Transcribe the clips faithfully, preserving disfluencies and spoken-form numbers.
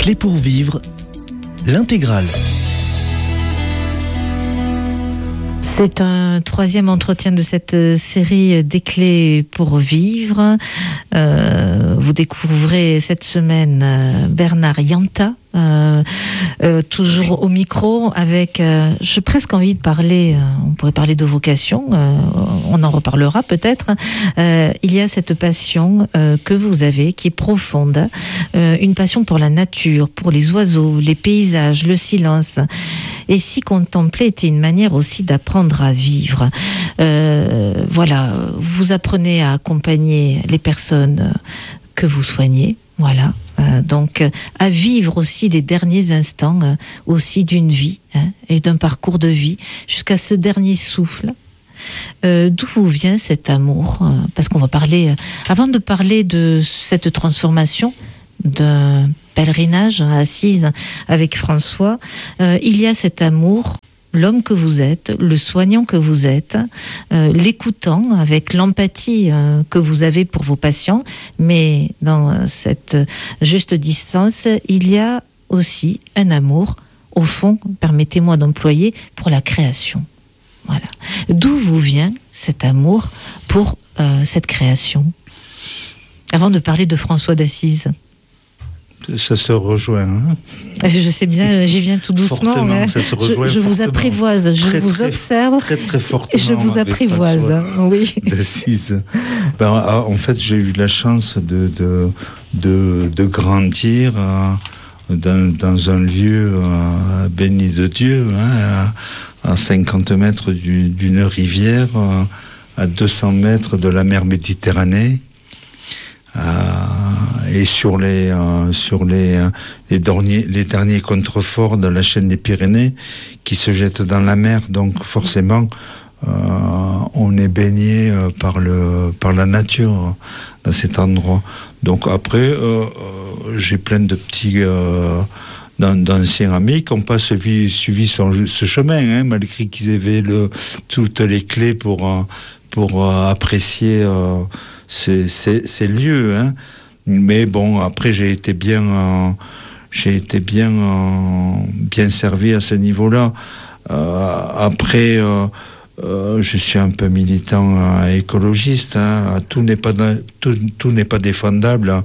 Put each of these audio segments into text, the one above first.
Clés pour vivre, l'intégrale. C'est un troisième entretien de cette série des clés pour vivre. Euh, vous découvrez cette semaine Bernard Yanta, euh, euh, toujours au micro, avec, euh, j'ai presque envie de parler, euh, on pourrait parler de vocation, euh, on en reparlera peut-être. Euh, il y a cette passion euh, que vous avez, qui est profonde, euh, une passion pour la nature, pour les oiseaux, les paysages, le silence. Et si contempler était une manière aussi d'apprendre à vivre. Euh, voilà, vous apprenez à accompagner les personnes que vous soignez, voilà. Euh, donc, à vivre aussi les derniers instants euh, aussi d'une vie hein, et d'un parcours de vie jusqu'à ce dernier souffle. Euh, d'où vous vient cet amour euh, Parce qu'on va parler, euh, avant de parler de cette transformation d'un pèlerinage à Assise avec François, euh, il y a cet amour, l'homme que vous êtes, le soignant que vous êtes, euh, l'écoutant avec l'empathie euh, que vous avez pour vos patients, mais dans cette juste distance, il y a aussi un amour, au fond, permettez-moi d'employer, pour la création. Voilà. D'où vous vient cet amour pour euh, cette création ? Avant de parler de François d'Assise. Ça se rejoint. Hein, je sais bien, j'y viens tout doucement. Fortement, mais ça se rejoint je, je vous apprivoise, je très, vous très, observe. Très, très fortement. Je vous apprivoise, oui. D'Assise. Ben, en fait, j'ai eu la chance de, de, de, de grandir euh, dans, dans un lieu euh, béni de Dieu, hein, à, à cinquante mètres du, d'une rivière, euh, à deux cents mètres de la mer Méditerranée. Euh, et sur les euh, sur les euh, les derniers les derniers contreforts de la chaîne des Pyrénées qui se jettent dans la mer, donc forcément euh, on est baigné euh, par le par la nature dans cet endroit. Donc après euh, euh, j'ai plein de petits euh, d'anciens amis qui n'ont pas suivi, suivi son, ce chemin, hein, malgré qu'ils avaient le, toutes les clés pour euh, pour euh, apprécier euh, Ces, ces, ces lieux, hein. Mais bon, après j'ai été bien, euh, j'ai été bien, euh, bien servi à ce niveau-là. Euh, après, euh, euh, je suis un peu militant euh, écologiste. Hein. Tout n'est pas, tout, tout n'est pas défendable hein,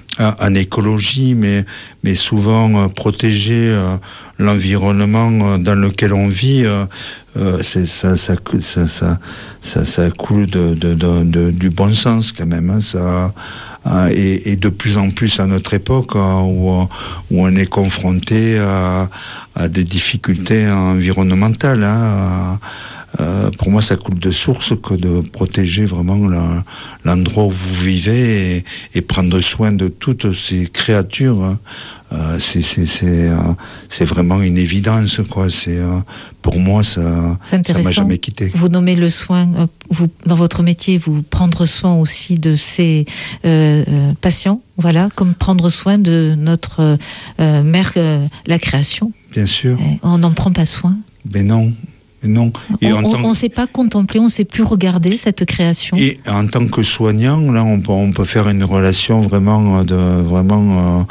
en écologie, mais, mais souvent euh, protéger euh, l'environnement euh, dans lequel on vit. Euh, Euh, c'est, ça, ça, ça, ça, ça, ça coule de, de, de, de, du bon sens quand même. Hein, ça, hein, et, et de plus en plus à notre époque hein, où, où on est confronté à, à des difficultés environnementales. Hein, euh, pour moi, ça coule de source que de protéger vraiment la, l'endroit où vous vivez et, et prendre soin de toutes ces créatures. Hein. Euh, c'est, c'est, c'est, euh, c'est vraiment une évidence, quoi. C'est, euh, pour moi, ça ça m'a jamais quitté. Vous nommez le soin, euh, vous, dans votre métier, vous prendre soin aussi de ces euh, euh, patients, voilà, comme prendre soin de notre euh, mère, euh, la création. Bien sûr. Et on n'en prend pas soin. Mais non. Non. Et on ne tant... sait pas contempler, on ne sait plus regarder cette création. Et en tant que soignant, là, on peut, on peut faire une relation vraiment, de, vraiment euh,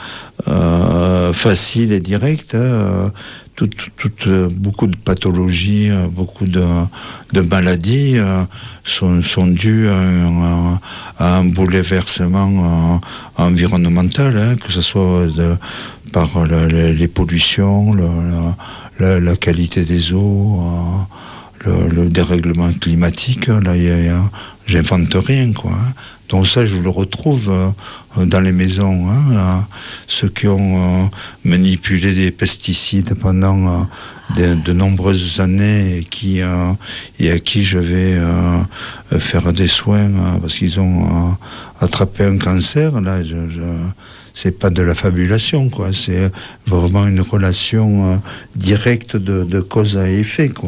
euh, facile et directe. Hein. Tout, tout, tout, beaucoup de pathologies, beaucoup de, de maladies euh, sont, sont dues à un, à un bouleversement euh, environnemental, hein, que ce soit de, par le, le, les pollutions, le, la, la qualité des eaux, euh, le, le dérèglement climatique. Là, y a, y a, j'invente rien, quoi. Hein. Donc ça, je le retrouve euh, dans les maisons. Hein, euh, ceux qui ont euh, manipulé des pesticides pendant euh, de, de nombreuses années et, qui, euh, et à qui je vais euh, faire des soins euh, parce qu'ils ont euh, attrapé un cancer. Là, je, je, c'est pas de la fabulation, quoi. C'est vraiment une relation euh, directe de, de cause à effet, quoi,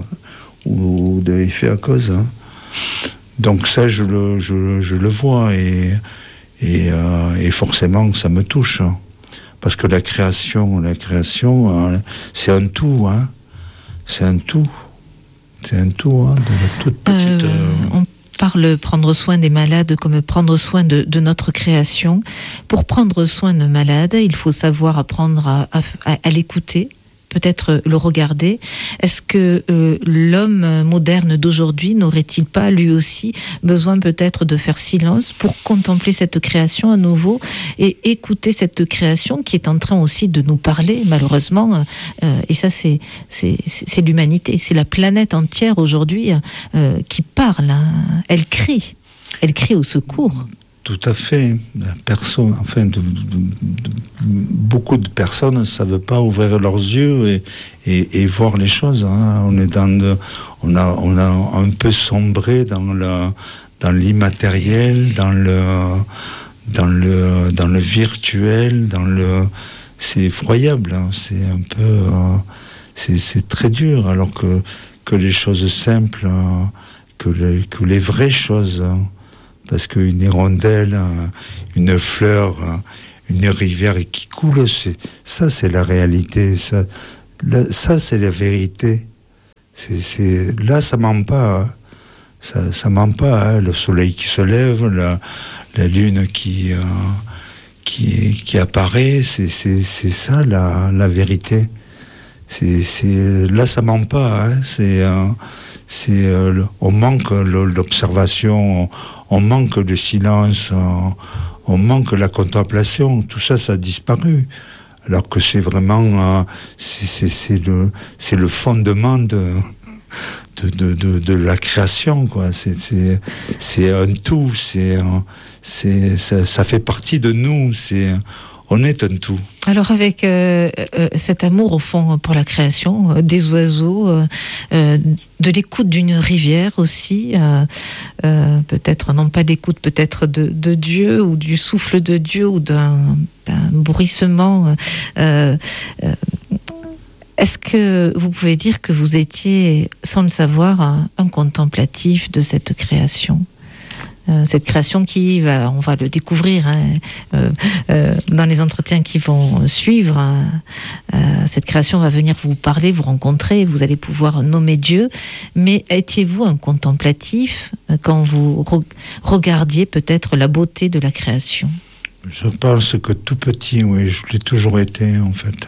ou de effet à cause. Hein. Donc ça, je le, je, je le vois et, et, euh, et forcément, ça me touche. Hein. Parce que la création, la création, euh, c'est un tout, hein. C'est un tout. C'est un tout, hein, de la toute petite... Euh, euh... on parle prendre soin des malades comme prendre soin de, de notre création. Pour prendre soin d'un malade, il faut savoir apprendre à, à, à l'écouter, peut-être le regarder. Est-ce que euh, l'homme moderne d'aujourd'hui n'aurait-il pas lui aussi besoin peut-être de faire silence pour contempler cette création à nouveau et écouter cette création qui est en train aussi de nous parler, malheureusement, euh, et ça c'est, c'est, c'est l'humanité, c'est la planète entière aujourd'hui euh, qui parle, hein. Elle crie, elle crie au secours. Tout à fait. Personne, enfin, de, de, de, beaucoup de personnes ne savent pas ouvrir leurs yeux et, et, et voir les choses. Hein. On est dans de, on a, on a un peu sombré dans le, dans l'immatériel, dans le, dans le, dans le virtuel, dans le. C'est effroyable. Hein. C'est un peu, euh, c'est, c'est très dur. Alors que que les choses simples, euh, que les, que les vraies choses. Hein. Parce qu'une hirondelle, une fleur, une rivière qui coule, c'est, ça c'est la réalité, ça, là, ça c'est la vérité. C'est, c'est, là ça ment pas, hein. ça, ça ment pas. Hein. Le soleil qui se lève, la, la lune qui, euh, qui, qui apparaît, c'est, c'est, c'est ça la, la vérité. C'est, c'est, là ça ment pas. Hein. C'est, euh, c'est, euh, on manque l'observation. On, On manque le silence, on, on manque la contemplation. Tout ça, ça a disparu. Alors que c'est vraiment, euh, c'est, c'est, c'est le, c'est le fondement de, de, de, de, de la création, quoi. C'est, c'est, c'est un tout. C'est, c'est, ça, ça fait partie de nous. C'est, on est un tout. Alors avec euh, euh, cet amour au fond pour la création, euh, des oiseaux, euh, euh, de l'écoute d'une rivière aussi, euh, euh, peut-être non pas d'écoute, peut-être de, de Dieu ou du souffle de Dieu ou d'un, d'un bruissement. Euh, euh, est-ce que vous pouvez dire que vous étiez, sans le savoir, un, un contemplatif de cette création ? Euh, cette création qui va, on va le découvrir hein, euh, euh, dans les entretiens qui vont suivre. Hein, euh, cette création va venir vous parler, vous rencontrer, vous allez pouvoir nommer Dieu. Mais étiez-vous un contemplatif euh, quand vous re- regardiez peut-être la beauté de la création ? Je pense que tout petit, oui, je l'ai toujours été en fait.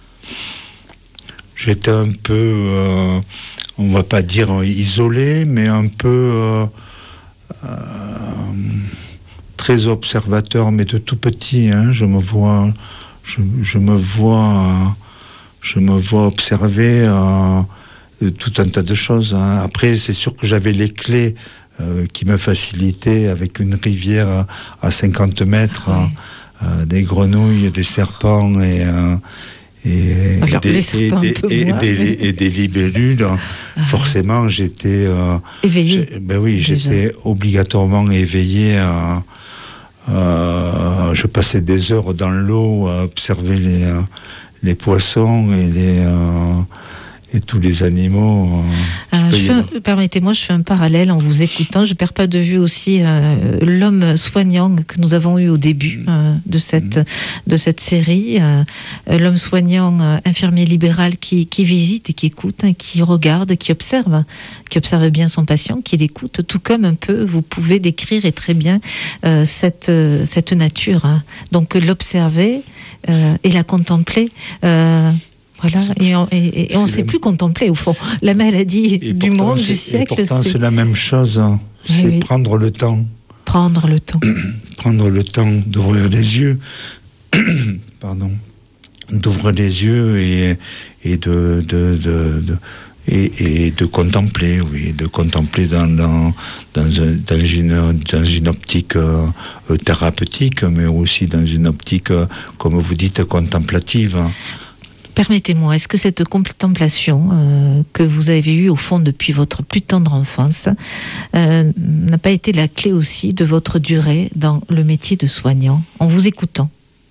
J'étais un peu, euh, on va pas dire isolé, mais un peu. Euh, Euh, très observateur, mais de tout petit. Hein, je me vois, je, je me vois, je me vois observer euh, tout un tas de choses. Hein. Après, c'est sûr que j'avais les clés euh, qui me facilitaient avec une rivière à, à cinquante mètres, oui. euh, des grenouilles, des serpents et euh, Et, Alors, des, et, des, et, moins, des, mais... et des libellules, ah. forcément j'étais euh, éveillé. Ben oui, déjà. J'étais obligatoirement éveillé. À, à, je passais des heures dans l'eau à observer les, les poissons et les euh, et tous les animaux. Euh, je fais un, permettez-moi, je fais un parallèle en vous écoutant. Je ne perds pas de vue aussi euh, l'homme soignant que nous avons eu au début euh, de, cette, de cette série. Euh, l'homme soignant, euh, infirmier libéral qui, qui visite et qui écoute, hein, qui regarde, qui observe, qui observe bien son patient, qui l'écoute, tout comme un peu vous pouvez décrire et très bien euh, cette, euh, cette nature. Hein. Donc l'observer euh, et la contempler. Euh, Voilà, et on et, et on ne sait la... plus contempler, au fond. La maladie et du monde, du siècle, et pourtant, c'est... c'est la même chose. Hein. C'est oui. prendre le temps. Prendre le temps. Prendre le temps d'ouvrir les yeux. Pardon. D'ouvrir les yeux et, et de... de, de, de et, et de contempler, oui, de contempler dans, dans, dans, un, dans, une, dans une optique euh, thérapeutique, mais aussi dans une optique, euh, comme vous dites, contemplative. Permettez-moi, est-ce que cette contemplation euh, que vous avez eue au fond depuis votre plus tendre enfance euh, n'a pas été la clé aussi de votre durée dans le métier de soignant, en vous écoutant ?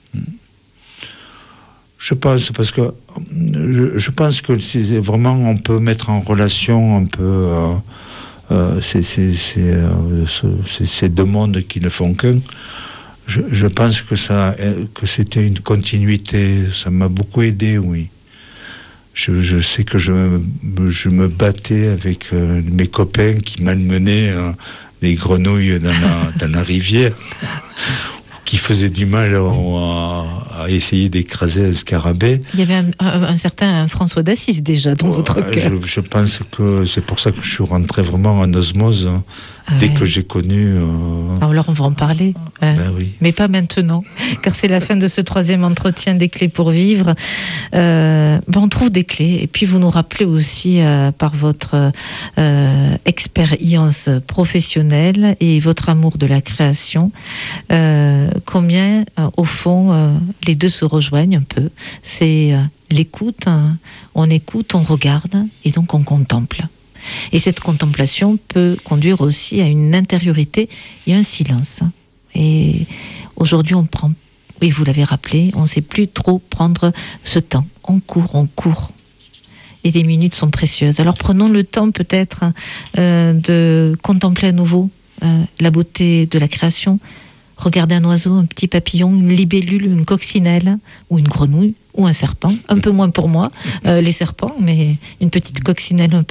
Je pense, parce que je, je pense que c'est vraiment, on peut mettre en relation un peu euh, euh, ces, ces, ces, euh, ces, ces deux mondes qui ne font qu'un. Je, je pense que ça, que c'était une continuité. Ça m'a beaucoup aidé, oui. Je, je sais que je me, je me battais avec euh, mes copains qui malmenaient euh, les grenouilles dans la, dans la rivière, qui faisaient du mal à, à essayer d'écraser un scarabée. Il y avait un, un, un certain François d'Assise déjà dans votre euh, cœur. Je, je pense que c'est pour ça que je suis rentré vraiment en osmose ah dès ouais. que j'ai connu... Euh... Alors on va en parler, hein, ben oui. mais pas maintenant, car c'est la fin de ce troisième entretien des clés pour vivre. Euh, ben on trouve des clés, et puis vous nous rappelez aussi euh, par votre euh, expérience professionnelle et votre amour de la création, euh, combien euh, au fond euh, les deux se rejoignent un peu. C'est euh, l'écoute, hein. On écoute, on regarde, et donc on contemple. Et cette contemplation peut conduire aussi à une intériorité et un silence. Et aujourd'hui, on prend, oui, vous l'avez rappelé, on ne sait plus trop prendre ce temps. On court, on court. Et les minutes sont précieuses. Alors prenons le temps peut-être euh, de contempler à nouveau euh, la beauté de la création. Regardez un oiseau, un petit papillon, une libellule, une coccinelle, ou une grenouille, ou un serpent. Un peu moins pour moi, euh, les serpents, mais une petite coccinelle, un